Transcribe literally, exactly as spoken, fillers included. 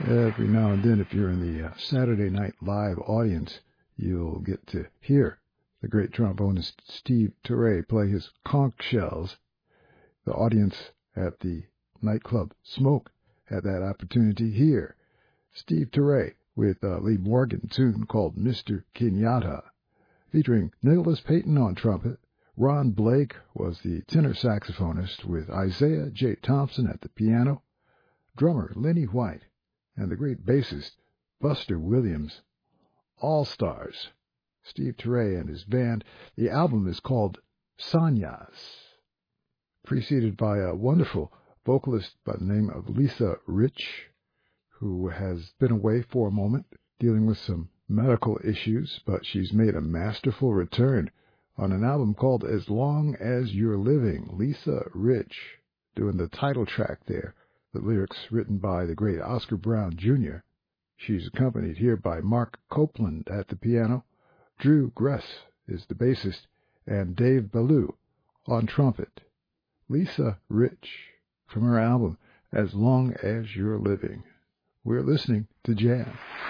Every now and then, if you're in the uh, Saturday Night Live audience, you'll get to hear the great trombonist Steve Turre play his conch shells. The audience at the nightclub Smoke had that opportunity here. Steve Turre with a Lee Morgan tune called Mister Kenyatta, featuring Nicholas Payton on trumpet. Ron Blake was the tenor saxophonist with Isaiah J. Thompson at the piano, drummer Lenny White, and the great bassist Buster Williams. All stars, Steve Turre and his band. The album is called Sanyas, preceded by a wonderful vocalist by the name of Lisa Rich, who has been away for a moment dealing with some medical issues, but she's made a masterful return on an album called As Long As You're Living. Lisa Rich doing the title track there, the lyrics written by the great Oscar Brown Junior She's accompanied here by Mark Copeland at the piano. Drew Gress is the bassist, and Dave Ballou on trumpet. Lisa Rich from her album As Long As You're Living. We're listening to Jam.